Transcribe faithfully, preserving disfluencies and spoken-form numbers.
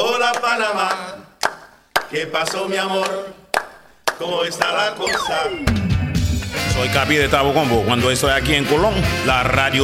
Hola Panamá, ¿qué pasó mi amor? ¿Cómo está la cosa? Soy Capi de Tabo Combo. Cuando estoy aquí en Colón, la radio